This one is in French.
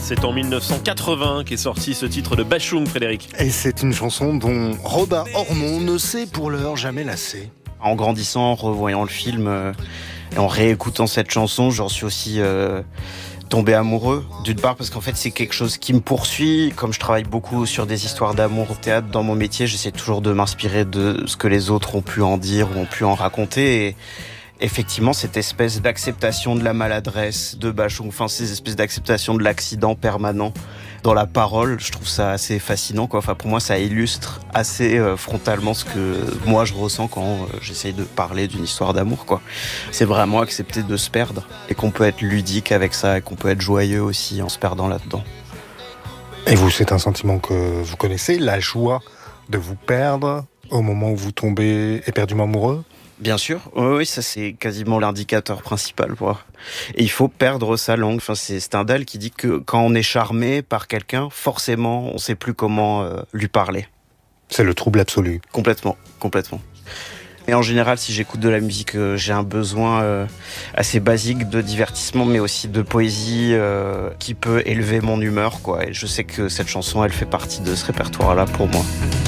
C'est en 1980 qu'est sorti ce titre de Bashung, Frédéric. Et c'est une chanson dont Robin Ormond ne s'est pour l'heure jamais lassé. En grandissant, en revoyant le film et en réécoutant cette chanson, j'en suis aussi tombé amoureux. D'une part parce qu'en fait c'est quelque chose qui me poursuit. Comme je travaille beaucoup sur des histoires d'amour au théâtre dans mon métier, j'essaie toujours de m'inspirer de ce que les autres ont pu en dire ou ont pu en raconter. Et effectivement, cette espèce d'acceptation de la maladresse de Bashung, enfin ces espèces d'acceptation de l'accident permanent dans la parole, je trouve ça assez fascinant, quoi. Enfin, pour moi, ça illustre assez frontalement ce que moi je ressens quand j'essaye de parler d'une histoire d'amour, quoi. C'est vraiment accepter de se perdre et qu'on peut être ludique avec ça et qu'on peut être joyeux aussi en se perdant là-dedans. Et vous, c'est un sentiment que vous connaissez, la joie de vous perdre au moment où vous tombez éperdument amoureux ? Bien sûr, oui, ça c'est quasiment l'indicateur principal pour moi. Et il faut perdre sa langue. Enfin, c'est Stendhal qui dit que quand on est charmé par quelqu'un, forcément, on sait plus comment lui parler. C'est le trouble absolu. Complètement. Et en général, si j'écoute de la musique, j'ai un besoin assez basique de divertissement, mais aussi de poésie qui peut élever mon humeur, quoi. Et je sais que cette chanson, elle fait partie de ce répertoire-là pour moi.